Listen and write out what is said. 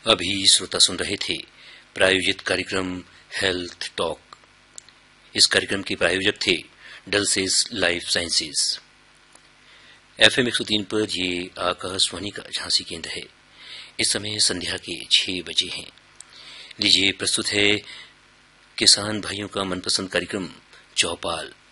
अभी श्रोता सुन रहे थे प्रायोजित कार्यक्रम हेल्थ टॉक। इस कार्यक्रम के प्रायोजक थे डलसेस लाइफ साइंसेज। FM 103 पर ये आकाशवाणी का झांसी केंद्र है। इस समय संध्या के 6 बजे हैं। लीजिए प्रस्तुत है किसान भाइयों का मनपसंद कार्यक्रम चौपाल।